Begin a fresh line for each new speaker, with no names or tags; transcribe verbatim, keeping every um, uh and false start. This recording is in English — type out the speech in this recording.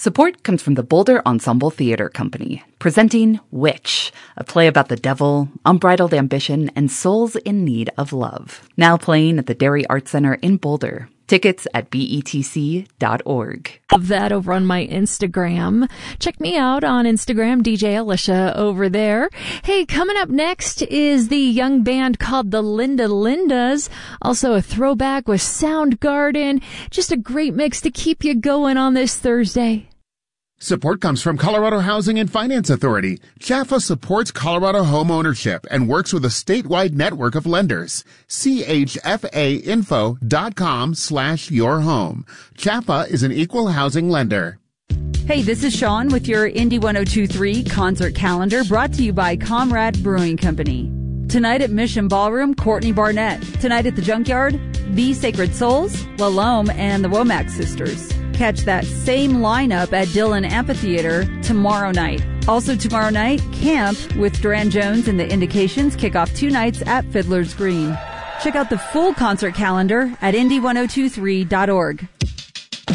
Support comes from the Boulder Ensemble Theater Company, presenting Witch, a play about the devil, unbridled ambition, and souls in need of love. Now playing at the Dairy Arts Center in Boulder. Tickets at B E T C dot org.
Of that over on my Instagram. Check me out on Instagram, D J Alicia over there. Hey, coming up next is the young band called the Linda Lindas. Also a throwback with Soundgarden. Just a great mix to keep you going on this Thursday.
Support comes from Colorado Housing and Finance Authority. C H A F A supports Colorado home ownership and works with a statewide network of lenders. C H F A info dot com slash your home. C H A F A is an equal housing lender.
Hey, this is Sean with your Indy one oh two point three concert calendar brought to you by Comrade Brewing Company. Tonight at Mission Ballroom, Courtney Barnett. Tonight at the Junkyard, The Sacred Souls, Lalome, and the Womack Sisters. Catch that same lineup at Dillon Amphitheater tomorrow night. Also tomorrow night, Camp with Duran Jones and the Indications kick off two nights at Fiddler's Green. Check out the full concert calendar at Indy one oh two three dot org.